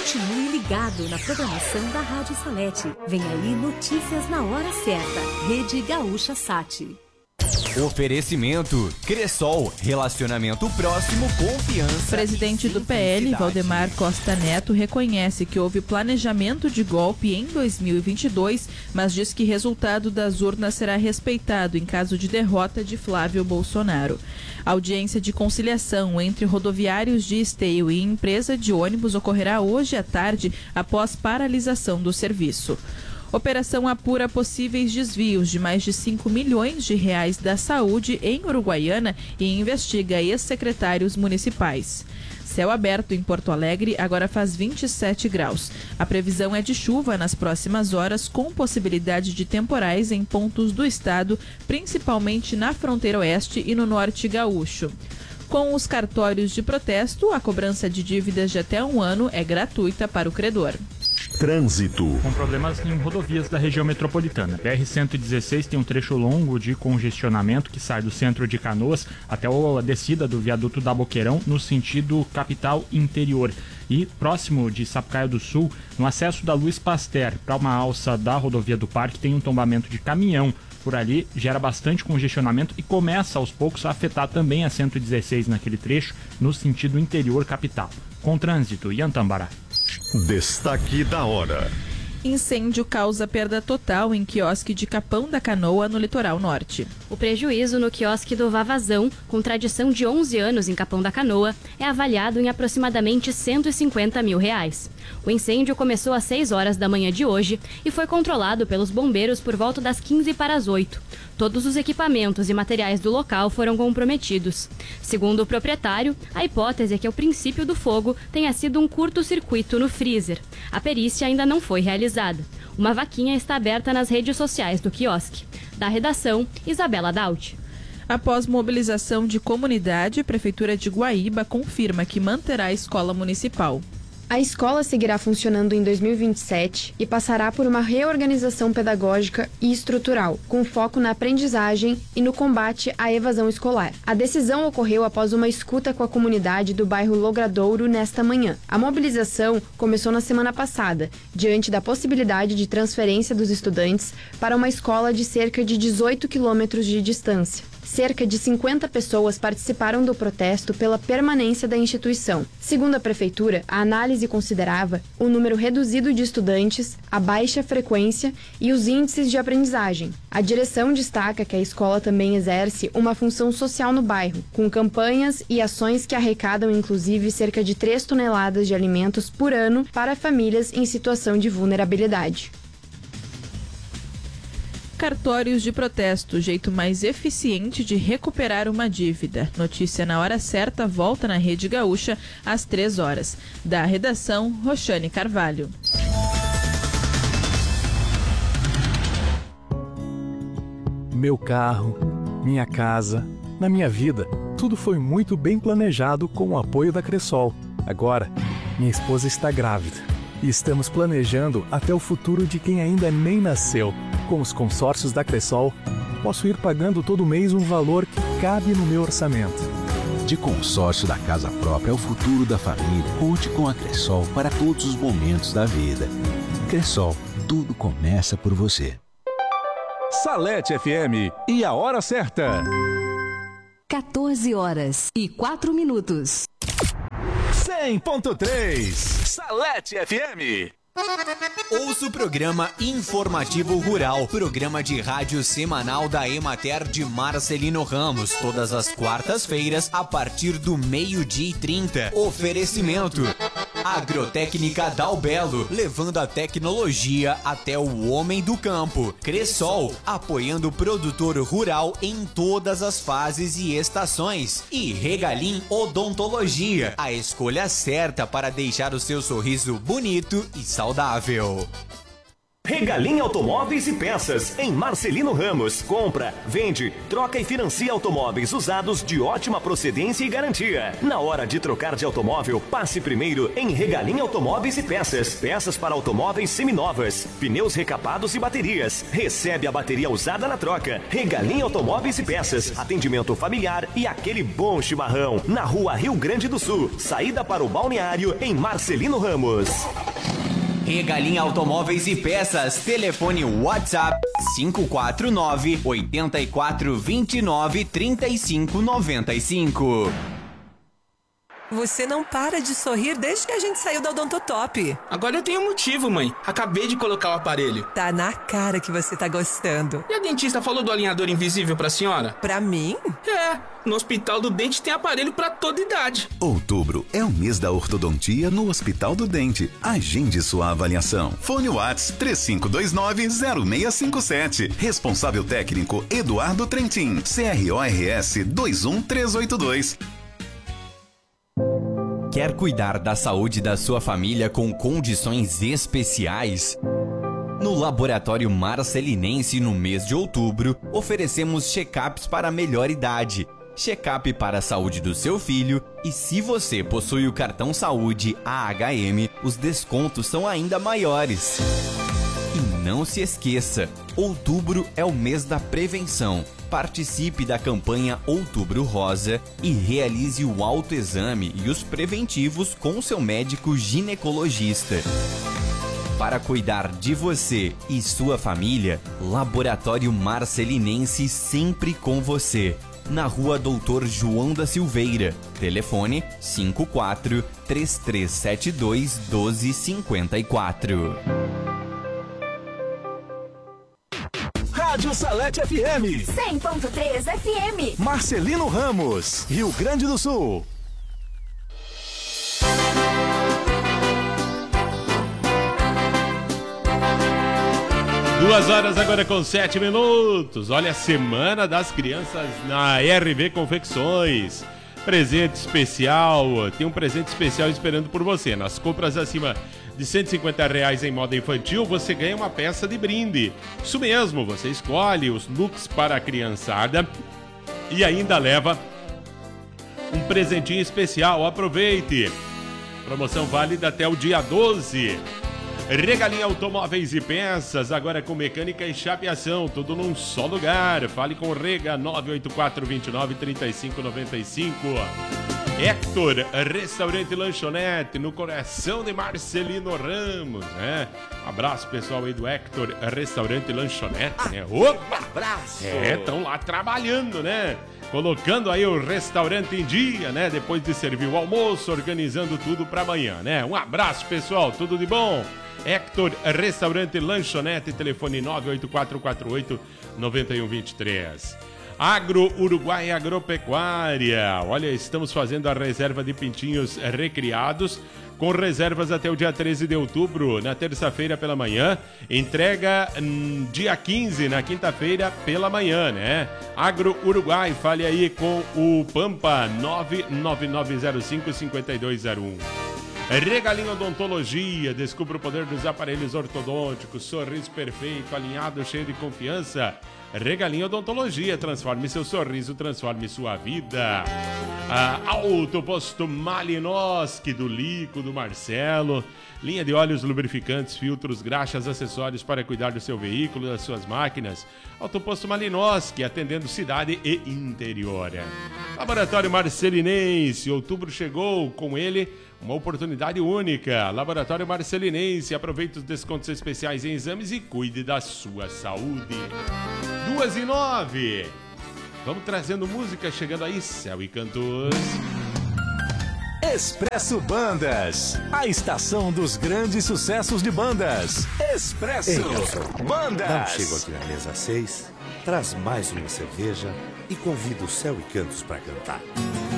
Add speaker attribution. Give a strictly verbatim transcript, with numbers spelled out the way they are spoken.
Speaker 1: Continue ligado na programação da Rádio Salete. Vem aí notícias na hora certa. Rede Gaúcha Sat.
Speaker 2: Oferecimento Cressol, relacionamento próximo, confiança.
Speaker 3: Presidente do P L, Valdemar Costa Neto, reconhece que houve planejamento de golpe em dois mil e vinte e dois, mas diz que resultado das urnas será respeitado em caso de derrota de Flávio Bolsonaro. Audiência de conciliação entre rodoviários de Esteio e empresa de ônibus ocorrerá hoje à tarde após paralisação do serviço. Operação apura possíveis desvios de mais de cinco milhões de reais da saúde em Uruguaiana e investiga ex-secretários municipais. Céu aberto em Porto Alegre agora faz vinte e sete graus. A previsão é de chuva nas próximas horas, com possibilidade de temporais em pontos do estado, principalmente na fronteira oeste e no norte gaúcho. Com os cartórios de protesto, a cobrança de dívidas de até um ano é gratuita para o credor.
Speaker 4: Trânsito.
Speaker 5: Com problemas em rodovias da região metropolitana. B R cento e dezesseis tem um trecho longo de congestionamento que sai do centro de Canoas até a descida do viaduto da Boqueirão no sentido capital interior. E próximo de Sapucaia do Sul, no acesso da Luiz Pasteur para uma alça da rodovia do Parque, tem um tombamento de caminhão. Por ali gera bastante congestionamento e começa aos poucos a afetar também a cento e dezesseis naquele trecho no sentido interior capital. Com trânsito, Ian Tambará.
Speaker 4: Destaque da hora.
Speaker 3: Incêndio causa perda total em quiosque de Capão da Canoa, no litoral norte.
Speaker 6: O prejuízo no quiosque do Vavazão, com tradição de onze anos em Capão da Canoa, é avaliado em aproximadamente cento e cinquenta mil reais. O incêndio começou às seis horas da manhã de hoje e foi controlado pelos bombeiros por volta das quinze para as oito. Todos os equipamentos e materiais do local foram comprometidos. Segundo o proprietário, a hipótese é que o princípio do fogo tenha sido um curto-circuito no freezer. A perícia ainda não foi realizada. Uma vaquinha está aberta nas redes sociais do quiosque. Da redação, Isabela Daut.
Speaker 3: Após mobilização de comunidade, a Prefeitura de Guaíba confirma que manterá a escola municipal.
Speaker 7: A escola seguirá funcionando em dois mil e vinte e sete e passará por uma reorganização pedagógica e estrutural, com foco na aprendizagem e no combate à evasão escolar. A decisão ocorreu após uma escuta com a comunidade do bairro Logradouro nesta manhã. A mobilização começou na semana passada, diante da possibilidade de transferência dos estudantes para uma escola de cerca de dezoito quilômetros de distância. Cerca de cinquenta pessoas participaram do protesto pela permanência da instituição. Segundo a Prefeitura, a análise considerava o número reduzido de estudantes, a baixa frequência e os índices de aprendizagem. A direção destaca que a escola também exerce uma função social no bairro, com campanhas e ações que arrecadam inclusive cerca de três toneladas de alimentos por ano para famílias em situação de vulnerabilidade.
Speaker 3: Cartórios de protesto, jeito mais eficiente de recuperar uma dívida. Notícia na hora certa, volta na Rede Gaúcha às três horas. Da redação, Roxane Carvalho.
Speaker 8: Meu carro, minha casa, na minha vida, tudo foi muito bem planejado com o apoio da Cressol. Agora, minha esposa está grávida e estamos planejando até o futuro de quem ainda nem nasceu. Com os consórcios da Cressol, posso ir pagando todo mês um valor que cabe no meu orçamento.
Speaker 9: De consórcio da casa própria ao futuro da família, conte com a Cressol para todos os momentos da vida. Cressol, tudo começa por você.
Speaker 4: Salete F M e a hora certa.
Speaker 1: quatorze horas e quatro minutos.
Speaker 4: cem ponto três Salete F M.
Speaker 2: Ouça o programa Informativo Rural, programa de rádio semanal da Emater de Marcelino Ramos, todas as quartas-feiras, a partir do meio-dia e trinta. Oferecimento Agrotécnica Dalbelo, levando a tecnologia até o homem do campo. Cressol, apoiando o produtor rural em todas as fases e estações. E Regalim Odontologia, a escolha certa para deixar o seu sorriso bonito e saudável.
Speaker 10: Regalim Automóveis e Peças, em Marcelino Ramos. Compra, vende, troca e financia automóveis usados de ótima procedência e garantia. Na hora de trocar de automóvel, passe primeiro em Regalim Automóveis e Peças. Peças para automóveis seminovas, pneus recapados e baterias. Recebe a bateria usada na troca. Regalim Automóveis e Peças. Atendimento familiar e aquele bom chimarrão. Na rua Rio Grande do Sul. Saída para o balneário em Marcelino Ramos.
Speaker 2: Regalim Automóveis e Peças, telefone WhatsApp cinco quatro nove, oito quatro dois nove, três cinco nove cinco.
Speaker 11: Você não para de sorrir desde que a gente saiu da Odontotop.
Speaker 12: Agora eu tenho motivo, mãe. Acabei de colocar o aparelho.
Speaker 11: Tá na cara que você tá gostando.
Speaker 12: E a dentista falou do alinhador invisível pra senhora?
Speaker 11: Pra mim?
Speaker 12: É, no Hospital do Dente tem aparelho pra toda idade.
Speaker 13: Outubro é o mês da ortodontia no Hospital do Dente. Agende sua avaliação. Fone Whats três cinco dois nove, zero seis cinco sete. Responsável técnico Eduardo Trentin. C R O R S dois um três oito dois.
Speaker 2: Quer cuidar da saúde da sua família com condições especiais? No Laboratório Marcelinense, no mês de outubro, oferecemos check-ups para a melhor idade, check-up para a saúde do seu filho e, se você possui o cartão saúde A H M, os descontos são ainda maiores. E não se esqueça, outubro é o mês da prevenção. Participe da campanha Outubro Rosa e realize o autoexame e os preventivos com seu médico ginecologista. Para cuidar de você e sua família, Laboratório Marcelinense sempre com você. Na rua Doutor João da Silveira. Telefone cinco quatro, três três sete dois, um dois cinco quatro.
Speaker 4: Rádio Salete F M.
Speaker 1: cem ponto três F M.
Speaker 4: Marcelino Ramos, Rio Grande do Sul.
Speaker 14: Duas horas agora com sete minutos. Olha, a Semana das Crianças na R B Confecções. Presente especial, tem um presente especial esperando por você. Nas compras acima de cento e cinquenta reais em moda infantil, você ganha uma peça de brinde. Isso mesmo, você escolhe os looks para a criançada e ainda leva um presentinho especial. Aproveite! Promoção válida até o dia doze. Regalim Automóveis e Peças, agora com mecânica e chapeação, tudo num só lugar. Fale com Rega nove oito quatro, dois nove, três cinco nove cinco. Hector, Restaurante e Lanchonete, no coração de Marcelino Ramos, né? Abraço, pessoal aí do Hector, Restaurante e Lanchonete, né? Opa!
Speaker 15: Abraço!
Speaker 14: É, estão lá trabalhando, né? Colocando aí o restaurante em dia, né? Depois de servir o almoço, organizando tudo para amanhã, né? Um abraço, pessoal, tudo de bom? Hector, Restaurante e Lanchonete, telefone nove oito quatro quatro oito, nove um dois três. Agro Uruguai Agropecuária. Olha, estamos fazendo a reserva de pintinhos recriados com reservas até o dia treze de outubro, na terça-feira pela manhã. Entrega hum, dia quinze, na quinta-feira pela manhã, né? Agro Uruguai, fale aí com o Pampa, nove nove nove zero cinco, cinco dois zero um. Regalinho Odontologia, descubra o poder dos aparelhos ortodônticos, sorriso perfeito, alinhado, cheio de confiança. Regalinho Odontologia, transforme seu sorriso, transforme sua vida. Ah, Auto Posto Malinoski, do Lico, do Marcelo. Linha de óleos, lubrificantes, filtros, graxas, acessórios para cuidar do seu veículo, das suas máquinas. Auto Posto Malinoski, atendendo cidade e interior. Laboratório Marcelinense, outubro chegou, com ele uma oportunidade única. Laboratório Marcelinense, aproveite os descontos especiais em exames e cuide da sua saúde. Duas e nove. Vamos trazendo música, chegando aí, Céu e Cantos.
Speaker 4: Expresso Bandas, a estação dos grandes sucessos de bandas. Expresso
Speaker 16: Ei,
Speaker 4: Bandas.
Speaker 16: Dá um chego aqui na mesa seis, traz mais uma cerveja e convida o Céu e Cantos para cantar.